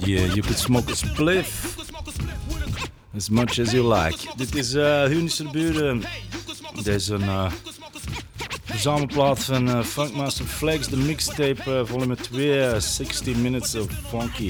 Yeah, you could smoke a spliff as much as you like. Dit is Hunische de Buren. Dit is een verzamelplaat van Funkmaster Flex, de mixtape volume 2, 60 Minutes of Funky.